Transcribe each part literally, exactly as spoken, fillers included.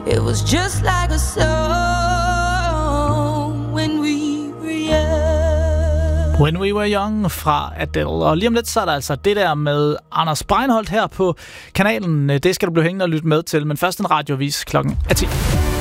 It was just like a song when we were young. When We Were Young fra Adele. Og lige om lidt, så er der altså det der med Anders Breinholt her på kanalen. Det skal du blive hængende og lytte med til, men først en radiovis klokken er ti.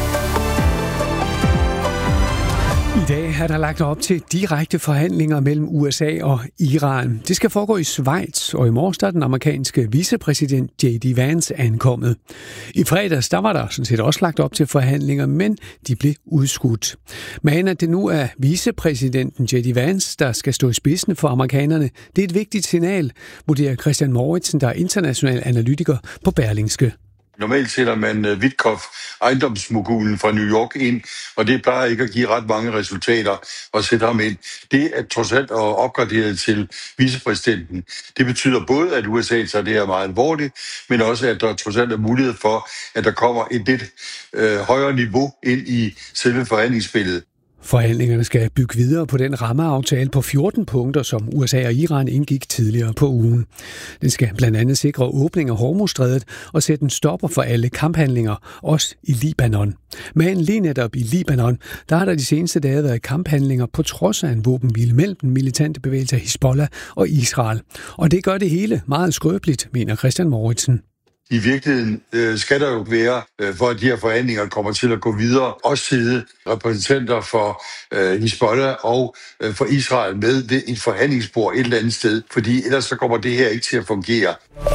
I dag er der lagt op til direkte forhandlinger mellem U S A og Iran. Det skal foregå i Schweiz, og i morges er den amerikanske vicepræsident J D Vance ankommet. I fredags der var der sådan set også lagt op til forhandlinger, men de blev udskudt. Men at det nu er vicepræsidenten J D Vance, der skal stå i spidsen for amerikanerne, det er et vigtigt signal, vurderer Christian Mouritsen, der er international analytiker på Berlingske. Normalt sætter man Witkoff, ejendomsmogulen fra New York, ind, og det plejer ikke at give ret mange resultater at sætte ham ind. Det er trods alt at opgradere til vicepræsidenten. Det betyder både, at U S A tager det her meget alvorligt, men også, at der trods alt er mulighed for, at der kommer et lidt øh, højere niveau ind i selve forhandlingsspillet. Forhandlingerne skal bygge videre på den rammeaftale på fjorten punkter, som U S A og Iran indgik tidligere på ugen. Den skal blandt andet sikre åbning af Hormuzstrædet og sætte en stopper for alle kamphandlinger, også i Libanon. Men lige netop i Libanon, der har der de seneste dage været kamphandlinger på trods af en våbenhvile mellem den militante bevægelse Hizbollah og Israel. Og det gør det hele meget skrøbeligt, mener Christian Mouritsen. I virkeligheden øh, skal der jo være, øh, for at de her forhandlinger kommer til at gå videre, også sidde repræsentanter for øh, Hizbollah og øh, for Israel med ved et forhandlingsbord et eller andet sted, fordi ellers så kommer det her ikke til at fungere.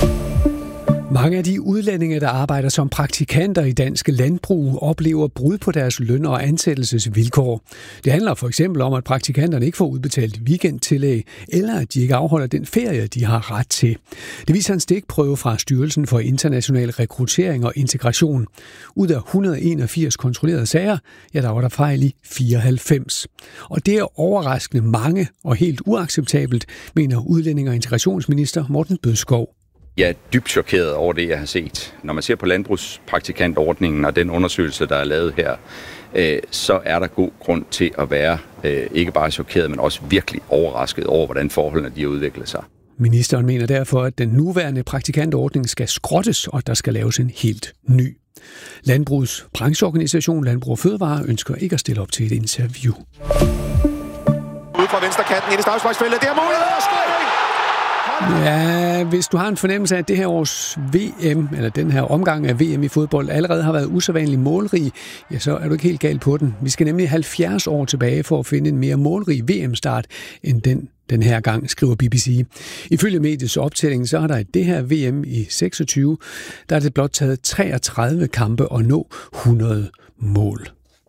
Mange af de udlændinge, der arbejder som praktikanter i danske landbrug, oplever brud på deres løn- og ansættelsesvilkår. Det handler for eksempel om, at praktikanterne ikke får udbetalt weekendtillæg, eller at de ikke afholder den ferie, de har ret til. Det viser en stikprøve fra Styrelsen for International Rekruttering og Integration. Ud af et hundrede og enogfirs kontrollerede sager, ja, der var der fejl i fireoghalvfems. Og det er overraskende mange og helt uacceptabelt, mener udlænding- og integrationsminister Morten Bødskov. Jeg er dybt chokeret over det, jeg har set. Når man ser på landbrugspraktikantordningen og den undersøgelse, der er lavet her, øh, så er der god grund til at være øh, ikke bare chokeret, men også virkelig overrasket over, hvordan forholdene de har udviklet sig. Ministeren mener derfor, at den nuværende praktikantordning skal skrottes, og der skal laves en helt ny. Landbrugets brancheorganisation Landbrug og Fødevare ønsker ikke at stille op til et interview. Ude fra venstre kanten ind i straffesparksfeltet, det er mulighed at score! Ja, hvis du har en fornemmelse af, at det her års V M, eller den her omgang af V M i fodbold, allerede har været usædvanligt målrig, ja, så er du ikke helt galt på den. Vi skal nemlig halvfjerds år tilbage for at finde en mere målrig V M-start end den den her gang, skriver B B C. Ifølge mediets optælling, så har der i det her V M i seksogtyve, der er det blot taget treogtredive kampe og nå hundrede mål.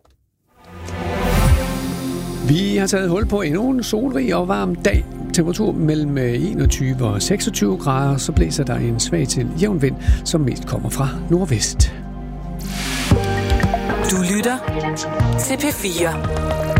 Vi har taget hul på endnu en solrig og varm dag. Temperatur mellem enogtyve og seksogtyve grader, så blæser der en svag til jævn vind, som mest kommer fra nordvest. Du lytter til P fire.